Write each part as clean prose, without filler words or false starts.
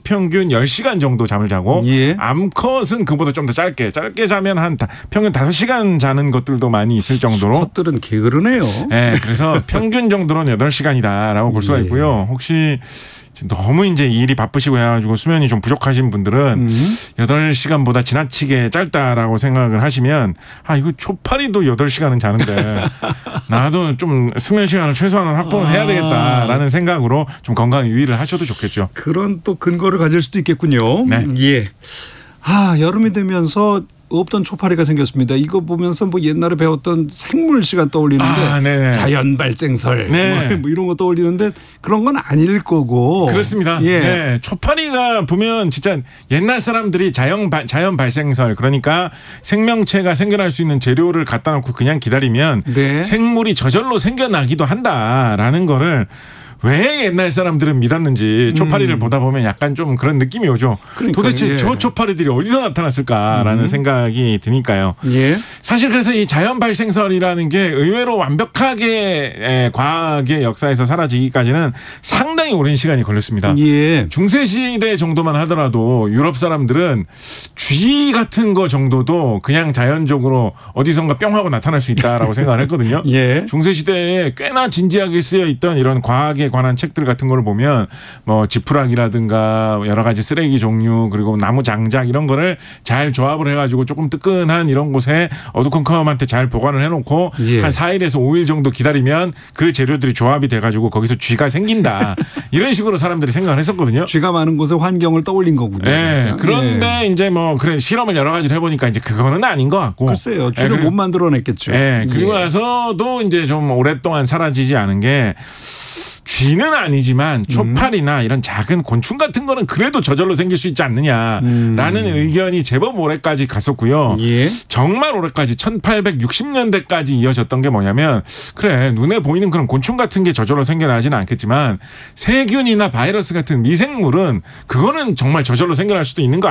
평균 10시간 정도 잠을 자고 예. 암컷은 그보다 좀 더 짧게 자면 한 평균 5시간 자는 것들도 많이 있을 정도로. 수컷들은 게으르네요. 네, 그래서 평균 정도로는 8시간이다라고 볼 수가 있고요. 혹시 너무 이제 일이 바쁘시고 해가지고 수면이 좀 부족하신 분들은 8시간보다 지나치게 짧다라고 생각을 하시면 이거 초파리도 8시간은 자는데 나도 좀 수면 시간을 최소한 확보는 해야 되겠다라는 생각으로 좀 건강 유의를 하셔도 좋겠죠. 그런 또 근거를 가질 수도 있겠군요. 네. 예. 여름이 되면서 없던 초파리가 생겼습니다. 이거 보면서 뭐 옛날에 배웠던 생물 시간 떠올리는데 자연 발생설 뭐 이런 거 떠올리는데 그런 건 아닐 거고. 그렇습니다. 예. 네. 초파리가 보면 진짜 옛날 사람들이 자연 발생설 그러니까 생명체가 생겨날 수 있는 재료를 갖다 놓고 그냥 기다리면 생물이 저절로 생겨나기도 한다라는 거를 왜 옛날 사람들은 믿었는지 초파리를 보다 보면 약간 좀 그런 느낌이 오죠. 그러니까, 도대체 저 초파리들이 어디서 나타났을까라는 생각이 드니까요. 예. 사실 그래서 이 자연 발생설이라는 게 의외로 완벽하게 과학의 역사에서 사라지기까지는 상당히 오랜 시간이 걸렸습니다. 예. 중세시대 정도만 하더라도 유럽 사람들은 쥐 같은 거 정도도 그냥 자연적으로 어디선가 뿅 하고 나타날 수 있다라고 생각을 했거든요. 예. 중세시대에 꽤나 진지하게 쓰여 있던 이런 과학에 관한 책들 같은 걸 보면 뭐 지푸라기라든가 여러 가지 쓰레기 종류 그리고 나무 장작 이런 거를 잘 조합을 해가지고 조금 뜨끈한 이런 곳에 어두컴컴한테 잘 보관을 해놓고 한 4일에서 5일 정도 기다리면 그 재료들이 조합이 돼가지고 거기서 쥐가 생긴다. 이런 식으로 사람들이 생각을 했었거든요. 쥐가 많은 곳의 환경을 떠올린 거군요. 네. 그런데 이제 뭐 그래 실험을 여러 가지를 해보니까 이제 그거는 아닌 것 같고. 글쎄요. 쥐를 못 만들어냈겠죠. 그리고 나서도 이제 좀 오랫동안 사라지지 않은 게 쥐는 아니지만 초파리나 이런 작은 곤충 같은 거는 그래도 저절로 생길 수 있지 않느냐라는 의견이 제법 오래까지 갔었고요. 정말 오래까지 1860년대까지 이어졌던 게 뭐냐면 그래 눈에 보이는 그런 곤충 같은 게 저절로 생겨나지는 않겠지만 세균이나 바이러스 같은 미생물은 그거는 정말 저절로 생겨날 수도 있는 거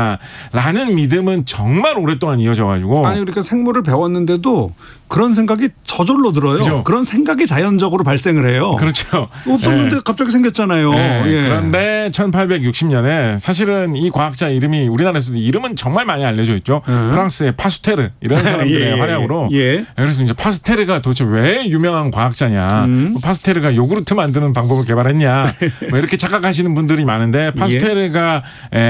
아니냐라는 믿음은 정말 오랫동안 이어져가지고 아니 그러니까 생물을 배웠는데도 그런 생각이 저절로 들어요. 그죠? 그런 생각이 자연적으로 발생을 해요. 그렇죠. 없었는데 갑자기 생겼잖아요. 그런데 1860년에 사실은 이 과학자 이름이 우리나라에서도 이름은 정말 많이 알려져 있죠. 프랑스의 파스테르 이런 사람들의 활약으로. 그래서 이제 파스테르가 도대체 왜 유명한 과학자냐. 파스테르가 요구르트 만드는 방법을 개발했냐. 뭐 이렇게 착각하시는 분들이 많은데 파스테르가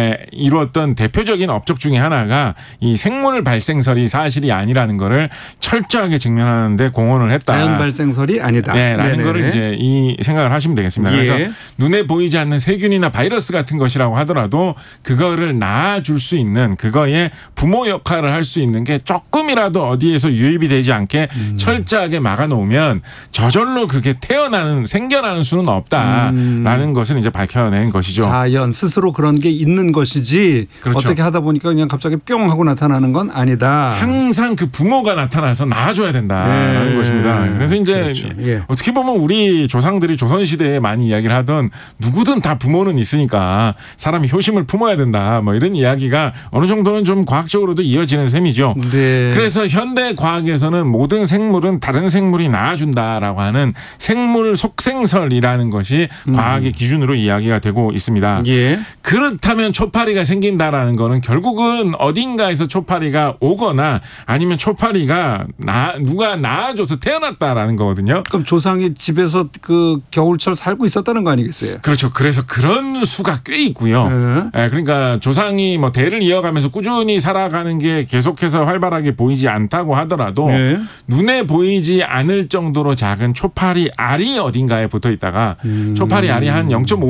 이루었던 대표적인 업적 중에 하나가 이 생물 발생설이 사실이 아니라는 거를 철저하게 증명하는데 공헌을 했다. 자연 발생설이 아니다. 라는 거를 이제 이 생각을 하시면 되겠습니다. 그래서 눈에 보이지 않는 세균이나 바이러스 같은 것이라고 하더라도 그거를 낳아줄 수 있는 그거의 부모 역할을 할 수 있는 게 조금이라도 어디에서 유입이 되지 않게 철저하게 막아놓으면 저절로 그게 생겨나는 수는 없다라는 것을 이제 밝혀낸 것이죠. 자연 스스로 그런 게 있는 것이지 어떻게 하다 보니까 그냥 갑자기 뿅 하고 나타나는 건 아니다. 항상 그 부모가 나타나서 낳아줘야 된다라는 것입니다. 그래서 이제 어떻게 보면 우리 조상들이 조선시대에 많이 이야기를 하던 누구든 다 부모는 있으니까 사람이 효심을 품어야 된다. 뭐 이런 이야기가 어느 정도는 좀 과학적으로도 이어지는 셈이죠. 그래서 현대 과학에서는 모든 생물은 다른 생물이 낳아준다라고 하는 생물 속생설이라는 것이 과학의 기준으로 이야기가 되고 있습니다. 그렇다면 초파리가 생긴다라는 거는 결국은 어딘가에서 초파리가 오거나 아니면 초파리가 누가 낳아줘서 태어났다라는 거거든요. 그럼 조상이 집에서 그 겨울철 살고 있었다는 거 아니겠어요? 그렇죠. 그래서 그런 수가 꽤 있고요. 그러니까 조상이 뭐 대를 이어가면서 꾸준히 살아가는 게 계속해서 활발하게 보이지 않다고 하더라도 눈에 보이지 않을 정도로 작은 초파리 알이 어딘가에 붙어 있다가 초파리 알이 한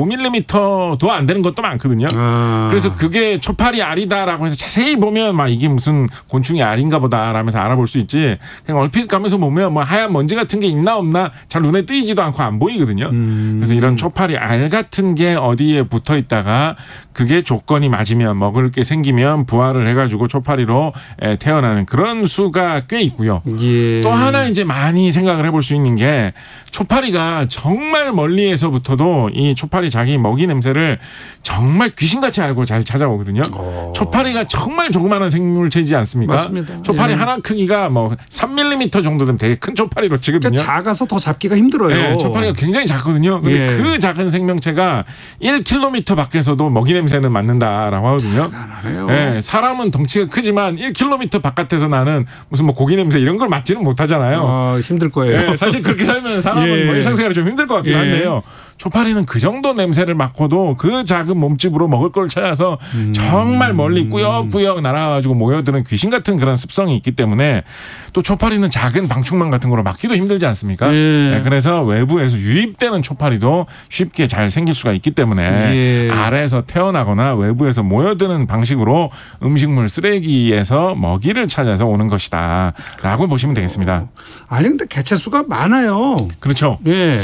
0.5mm도 안 되는 것도 많거든요. 그래서 그게 초파리 알이다라고 해서 자세히 보면 막 이게 무슨 곤충이 알인가 보다라면서 알아볼 수 있지. 그냥 얼핏 가면서 보면 뭐 하얀 먼지 같은 게 있나 없나 잘 눈에 띄지도 않고 안 보이거든요. 그래서 이런 초파리 알 같은 게 어디에 붙어 있다가 그게 조건이 맞으면 먹을 게 생기면 부화를 해가지고 초파리로 태어나는 그런 수가 꽤 있고요. 또 하나 이제 많이 생각을 해볼 수 있는 게 초파리가 정말 멀리에서부터도 이 초파리 자기 먹이 냄새를 정말 귀신같이 알고 잘 찾아오거든요. 초파리가 정말 조그마한 생물체이지 않습니까? 맞습니다. 초파리 하나 크기가 뭐 3 3mm 정도 되면 되게 큰 초파리로 치거든요. 그러니까 작아서 더 잡기가 힘들어요. 네, 초파리가 굉장히 작거든요. 근데 그 작은 생명체가 1km 밖에서도 먹이 냄새는 맡는다라고 하거든요. 네, 사람은 덩치가 크지만 1km 바깥에서 나는 무슨 뭐 고기 냄새 이런 걸 맡지는 못하잖아요. 힘들 거예요. 네, 사실 그렇게 살면 사람은 뭐 일상생활이 좀 힘들 것 같긴 한데요. 초파리는 그 정도 냄새를 맡고도 그 작은 몸집으로 먹을 걸 찾아서 정말 멀리 꾸역꾸역 날아가지고 모여드는 귀신 같은 그런 습성이 있기 때문에 또 초파리는 작은 방충망 같은 거로 막기도 힘들지 않습니까? 네, 그래서 외부에서 유입되는 초파리도 쉽게 잘 생길 수가 있기 때문에 아래에서 태어나거나 외부에서 모여드는 방식으로 음식물 쓰레기에서 먹이를 찾아서 오는 것이다 라고 보시면 되겠습니다. 아니 근데 개체수가 많아요. 그렇죠.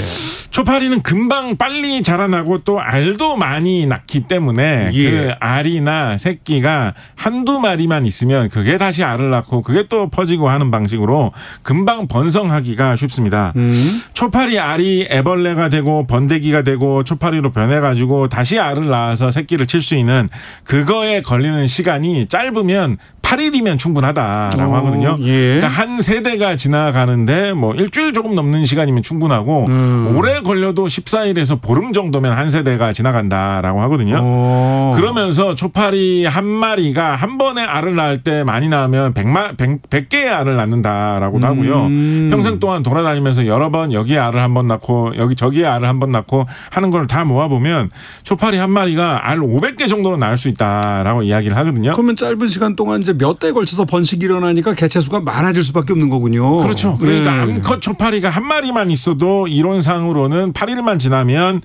초파리는 금방 빨리 자라나고 또 알도 많이 낳기 때문에 그 알이나 새끼가 한두 마리만 있으면 그게 다시 알을 낳고 그게 또 퍼지고 하는 방식으로 금방 번성하기가 쉽습니다. 초파리 알이 애벌레가 되고 번데기가 되고 초파리로 변해가지고 다시 알을 낳아서 새끼를 칠 수 있는 그거에 걸리는 시간이 짧으면 8일이면 충분하다라고 하거든요. 그러니까 한 세대가 지나가는데 뭐 일주일 조금 넘는 시간이면 충분하고 오래 걸려도 14일에서 보름 정도면 한 세대가 지나간다라고 하거든요. 그러면서 초파리 한 마리가 한 번에 알을 낳을 때 많이 낳으면 100개의 알을 낳는다라고도 하고요. 평생 동안 돌아다니면서 여러 번 여기에 알을 한 번 낳고 여기 저기에 알을 한 번 낳고 하는 걸 다 모아보면 초파리 한 마리가 알 500개 정도는 낳을 수 있다라고 이야기를 하거든요. 그러면 짧은 시간 동안 이제 몇 대에 걸쳐서 번식이 일어나니까 개체수가 많아질 수밖에 없는 거군요. 그렇죠. 그러니까 암컷 초파리가 한 마리만 있어도 이론상으로는 8일만 지나면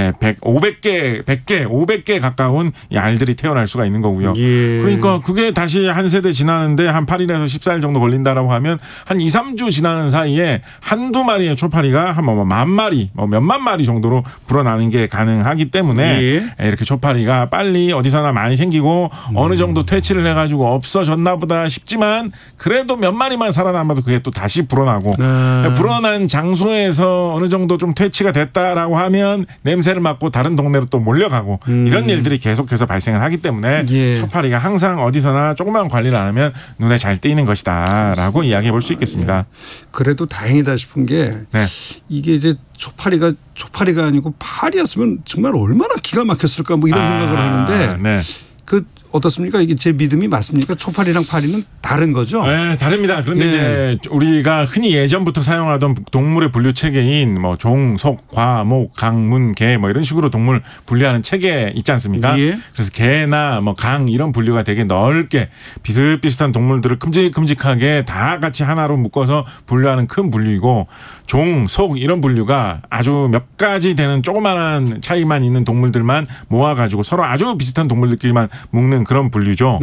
500개, 100개, 500개 가까운 이 알들이 태어날 수가 있는 거고요. 그러니까 그게 다시 한 세대 지나는데 한 8일에서 14일 정도 걸린다라고 하면 한 2, 3주 지나는 사이에 한두 마리의 초파리가 한 뭐 만 마리, 뭐 몇만 마리 정도로 불어나는 게 가능하기 때문에 이렇게 초파리가 빨리 어디서나 많이 생기고 어느 정도 퇴치를 해가지고 없어졌나 보다 싶지만 그래도 몇 마리만 살아남아도 그게 또 다시 불어나고 불어난 장소에서 어느 정도 좀 퇴치가 됐다라고 하면 냄새를 맡고 다른 동네로 또 몰려가고 이런 일들이 계속해서 발생을 하기 때문에 초파리가 항상 어디서나 조금만 관리를 안 하면 눈에 잘 띄는 것이다 라고 이야기해 볼 수 있겠습니다. 그래도 다행이다 싶은 게 이게 이제 초파리가 아니고 파리였으면 정말 얼마나 기가 막혔을까 뭐 이런 생각을 하는데 그 어떻습니까? 이게 제 믿음이 맞습니까? 초파리랑 파리는 다른 거죠? 네, 다릅니다. 그런데 이제 우리가 흔히 예전부터 사용하던 동물의 분류 체계인 뭐 종, 속, 과, 목, 강, 문, 개 뭐 이런 식으로 동물 분류하는 체계 있지 않습니까? 그래서 개나 뭐 강 이런 분류가 되게 넓게 비슷비슷한 동물들을 큼직큼직하게 다 같이 하나로 묶어서 분류하는 큰 분류이고 종, 속 이런 분류가 아주 몇 가지 되는 조그마한 차이만 있는 동물들만 모아가지고 서로 아주 비슷한 동물들끼리만 묶는 그런 분류죠.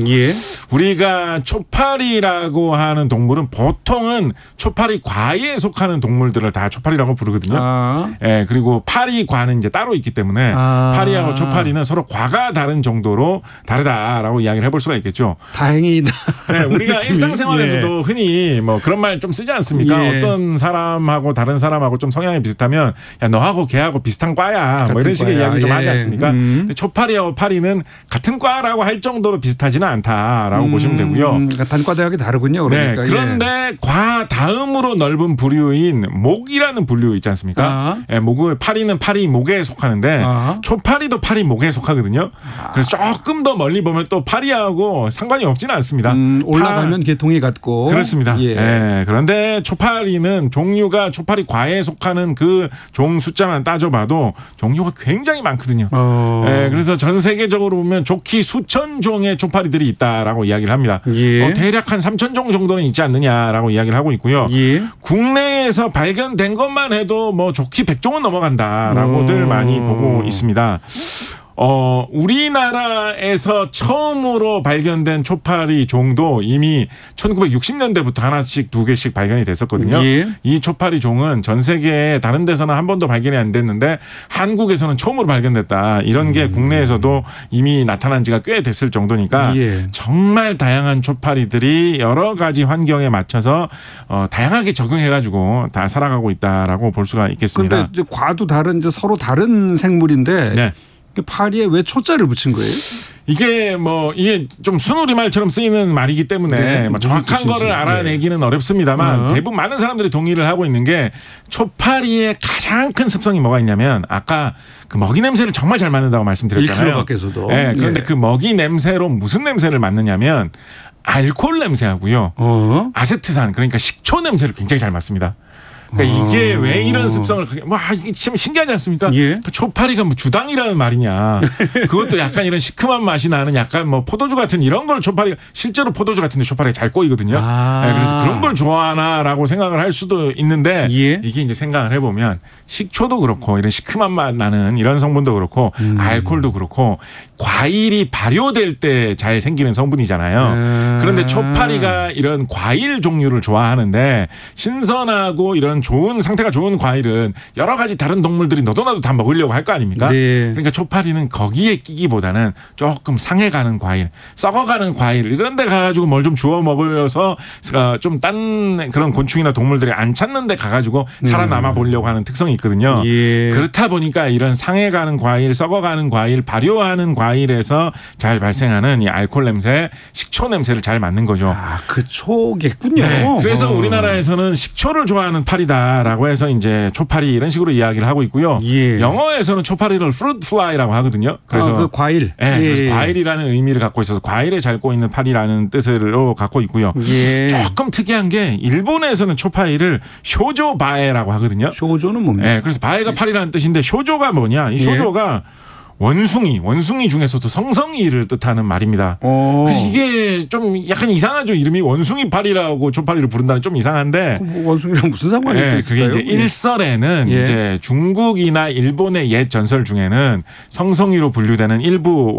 우리가 초파리라고 하는 동물은 보통은 초파리 과에 속하는 동물들을 다 초파리라고 부르거든요. 그리고 파리과는 이제 따로 있기 때문에 파리하고 초파리는 서로 과가 다른 정도로 다르다라고 이야기를 해볼 수가 있겠죠. 다행이다. 우리가 일상생활에서도 흔히 뭐 그런 말 좀 쓰지 않습니까? 어떤 사람하고 다른 사람하고 좀 성향이 비슷하면 야 너하고 걔하고 비슷한 과야 뭐 이런 식의 이야기 좀 하지 않습니까? 근데 초파리하고 파리는 같은 과라고 할 정도로 비슷하지는 않다라고 보시면 되고요. 단과 대학이 다르군요. 그러니까. 그런데 과 다음으로 넓은 부류인 목이라는 분류 있지 않습니까? 목을 파리는 파리 목에 속하는데 초파리도 파리 목에 속하거든요. 그래서 조금 더 멀리 보면 또 파리하고 상관이 없지는 않습니다. 올라가면 개통이 같고. 그렇습니다. 그런데 초파리는 종류가 초파리 과에 속하는 그 종 숫자만 따져봐도 종류가 굉장히 많거든요. 그래서 전 세계적으로 보면 좋기 수천 종의 초파리들이 있다라고 이야기를 합니다. 대략 한 3,000종 정도는 있지 않느냐라고 이야기를 하고 있고요. 국내에서 발견된 것만 해도 뭐 좋기 100종은 넘어간다라고들 많이 보고 있습니다. 우리나라에서 처음으로 발견된 초파리 종도 이미 1960년대부터 하나씩 두 개씩 발견이 됐었거든요. 이 초파리 종은 전 세계에 다른 데서는 한 번도 발견이 안 됐는데 한국에서는 처음으로 발견됐다. 이런 게 국내에서도 이미 나타난 지가 꽤 됐을 정도니까 정말 다양한 초파리들이 여러 가지 환경에 맞춰서 다양하게 적응해가지고 다 살아가고 있다라고 볼 수가 있겠습니다. 그런데 과도 다른 이제 서로 다른 생물인데 파리에 왜 초자를 붙인 거예요? 이게 좀 순우리말처럼 쓰이는 말이기 때문에 정확한 거를 알아내기는 어렵습니다만 대부분 많은 사람들이 동의를 하고 있는 게 초파리의 가장 큰 습성이 뭐가 있냐면 아까 그 먹이 냄새를 정말 잘 맡는다고 말씀드렸잖아요. 1km 밖에서도. 네, 그런데 그 먹이 냄새로 무슨 냄새를 맡느냐면 알코올 냄새하고요. 아세트산 그러니까 식초 냄새를 굉장히 잘 맡습니다. 그러니까 이게 왜 이런 습성을 이게 참 신기하지 않습니까? 예. 그 초파리가 주당이라는 말이냐. 그것도 약간 이런 시큼한 맛이 나는 약간 포도주 같은 이런 걸 초파리가 실제로 포도주 같은데 초파리가 잘 꼬이거든요. 네, 그래서 그런 걸 좋아하나라고 생각을 할 수도 있는데 이게 이제 생각을 해보면 식초도 그렇고 이런 시큼한 맛 나는 이런 성분도 그렇고 알코올도 그렇고 과일이 발효될 때 잘 생기는 성분이잖아요. 그런데 초파리가 이런 과일 종류를 좋아하는데 신선하고 이런 좋은 상태가 좋은 과일은 여러 가지 다른 동물들이 너도 나도 다 먹으려고 할 거 아닙니까? 네. 그러니까 초파리는 거기에 끼기보다는 조금 상해가는 과일, 썩어가는 과일 이런 데 가가지고 뭘 좀 주워 먹어서 좀 딴 그런 곤충이나 동물들이 안 찾는 데 가가지고 살아남아 보려고 하는 특성이 있거든요. 예. 그렇다 보니까 이런 상해가는 과일, 썩어가는 과일, 발효하는 과일에서 잘 발생하는 이 알코올 냄새, 식초 냄새를 잘 맡는 거죠. 그 초겠군요. 네. 그래서 우리나라에서는 식초를 좋아하는 파리다라고 해서 이제 초파리 이런 식으로 이야기를 하고 있고요. 예. 영어에서는 초파리를 fruit fly라고 하거든요. 그래서 그 과일. 네, 그래서 과일이라는 의미를 갖고 있어서 과일에 잘 꼬이는 파리라는 뜻으로 갖고 있고요. 예. 조금 특이한 게 일본에서는 초파리를 쇼조바에라고 하거든요. 쇼조는 뭡니까? 네, 그래서 바에가 파리라는 뜻인데 쇼조가 뭐냐? 이 쇼조가 원숭이 중에서도 성성이를 뜻하는 말입니다. 그래서 이게 좀 약간 이상하죠. 이름이 원숭이 파리라고 초파리를 부른다는 좀 이상한데. 원숭이랑 무슨 상관이 있을까요? 그게 이제 일설에는 이제 중국이나 일본의 옛 전설 중에는 성성이로 분류되는 일부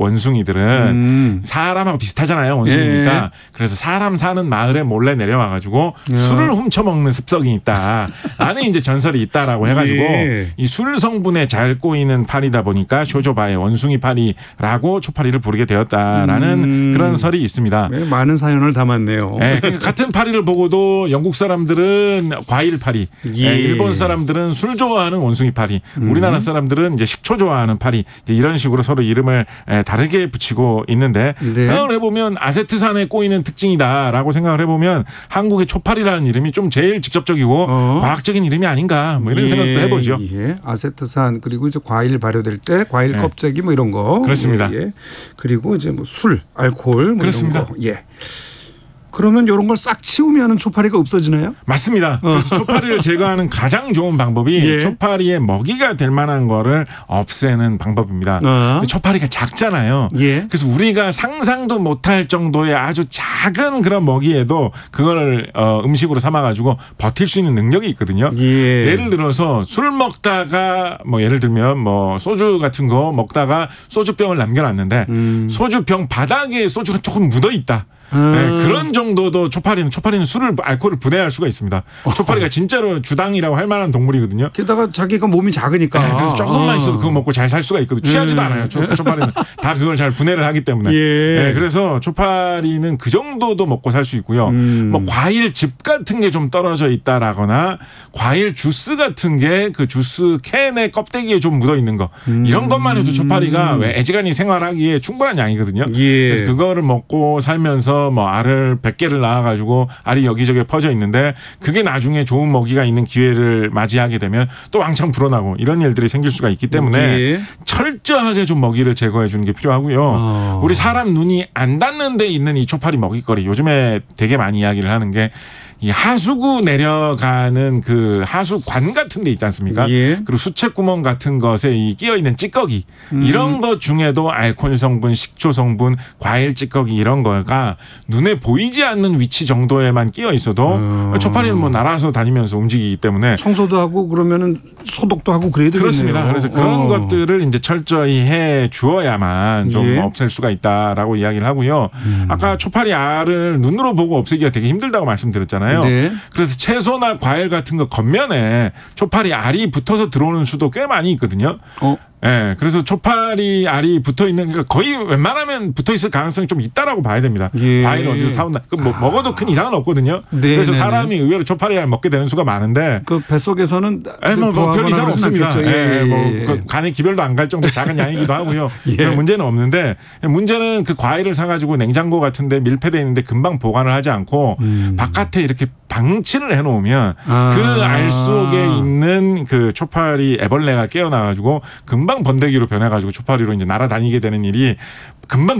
원숭이들은 사람하고 비슷하잖아요. 원숭이니까. 그래서 사람 사는 마을에 몰래 내려와가지고 술을 훔쳐먹는 습성이 있다라는 이제 전설이 있다라고 해가지고 이 술 성분에 잘 꼬이는 파리다 보니까 쇼조바 원숭이 파리라고 초파리를 부르게 되었다라는 그런 설이 있습니다. 네, 많은 사연을 담았네요. 네, 그러니까 같은 파리를 보고도 영국 사람들은 과일 파리, 일본 사람들은 술 좋아하는 원숭이 파리, 우리나라 사람들은 이제 식초 좋아하는 파리 이제 이런 식으로 서로 이름을 다르게 붙이고 있는데 생각을 해보면 아세트산에 꼬이는 특징이다라고 생각을 해보면 한국의 초파리라는 이름이 좀 제일 직접적이고 과학적인 이름이 아닌가 이런 생각도 해보죠. 아세트산 그리고 이제 과일 발효될 때 과일 껍데기 뭐 이런 거. 그렇습니다. 그리고 이제 술, 알코올 뭐 그렇습니다. 이런 거. 그러면 이런 걸 싹 치우면 초파리가 없어지나요? 맞습니다. 그래서 초파리를 제거하는 가장 좋은 방법이 초파리의 먹이가 될 만한 거를 없애는 방법입니다. 초파리가 작잖아요. 그래서 우리가 상상도 못할 정도의 아주 작은 그런 먹이에도 그걸 음식으로 삼아가지고 버틸 수 있는 능력이 있거든요. 예를 들어서 술 먹다가 예를 들면 소주 같은 거 먹다가 소주병을 남겨놨는데 소주병 바닥에 소주가 조금 묻어 있다. 그런 정도도 초파리는 알코올을 분해할 수가 있습니다. 초파리가 진짜로 주당이라고 할 만한 동물이거든요. 게다가 자기가 몸이 작으니까. 그래서 조금만 있어도 그거 먹고 잘 살 수가 있거든요. 취하지도 않아요. 초파리는 다 그걸 잘 분해를 하기 때문에. 그래서 초파리는 그 정도도 먹고 살 수 있고요. 과일즙 같은 게 좀 떨어져 있다라거나 과일 주스 같은 게 그 주스 캔의 껍데기에 좀 묻어 있는 거 이런 것만 해도 초파리가 애지간히 생활하기에 충분한 양이거든요. 그래서 그거를 먹고 살면서 알을 100개를 낳아가지고 알이 여기저기에 퍼져 있는데 그게 나중에 좋은 먹이가 있는 기회를 맞이하게 되면 또 왕창 불어나고 이런 일들이 생길 수가 있기 때문에 철저하게 좀 먹이를 제거해 주는 게 필요하고요. 우리 사람 눈이 안 닿는 데 있는 이 초파리 먹이거리 요즘에 되게 많이 이야기를 하는 게 이 하수구 내려가는 그 하수관 같은 데 있지 않습니까? 그리고 수채구멍 같은 것에 이 끼어 있는 찌꺼기 이런 것 중에도 알코올 성분, 식초 성분, 과일 찌꺼기 이런 거가 눈에 보이지 않는 위치 정도에만 끼어 있어도 초파리는 날아서 다니면서 움직이기 때문에 청소도 하고 그러면은 소독도 하고 그래야 되겠네요. 그렇습니다. 그래서 그런 것들을 이제 철저히 해 주어야만 좀 없앨 수가 있다라고 이야기를 하고요. 아까 초파리 알을 눈으로 보고 없애기가 되게 힘들다고 말씀드렸잖아요. 그래서 채소나 과일 같은 거 겉면에 초파리 알이 붙어서 들어오는 수도 꽤 많이 있거든요. 예, 그래서 초파리 알이 붙어 있는, 그러니까 거의 웬만하면 붙어 있을 가능성이 좀 있다라고 봐야 됩니다. 예. 과일을 어디서 사온다. 뭐 먹어도 큰 이상은 없거든요. 네, 그래서 사람이 의외로 초파리 알 먹게 되는 수가 많은데. 그 뱃속에서는 별 이상 없습니다. 그 간에 기별도 안 갈 정도 작은 양이기도 하고요. 예. 그런 문제는 없는데, 문제는 그 과일을 사가지고 냉장고 같은데 밀폐되어 있는데 금방 보관을 하지 않고 바깥에 이렇게 방치를 해놓으면 그 알 속에 있는 그 초파리 애벌레가 깨어나가지고 금방 번데기로 변해가지고 초파리로 이제 날아다니게 되는 일이 금방